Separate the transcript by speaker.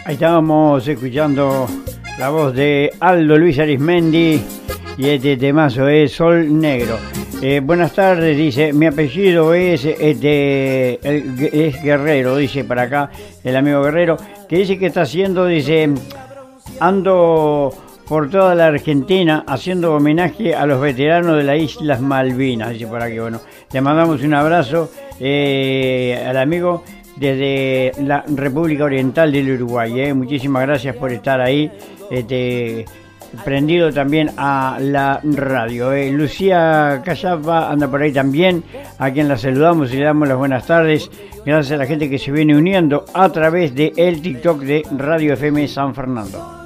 Speaker 1: Ahí estábamos escuchando la voz de Aldo Luis Arismendi y este temazo es Sol Negro. Buenas tardes, dice, mi apellido es Guerrero, dice para acá el amigo Guerrero, que dice que está haciendo, dice, ando por toda la Argentina haciendo homenaje a los veteranos de las Islas Malvinas, dice por aquí. Bueno, le mandamos un abrazo al amigo desde la República Oriental del Uruguay. Muchísimas gracias por estar ahí, prendido también a la radio. Lucía Callapa anda por ahí también, a quien la saludamos y le damos las buenas tardes. Gracias a la gente que se viene uniendo a través de el TikTok de Radio FM San Fernando.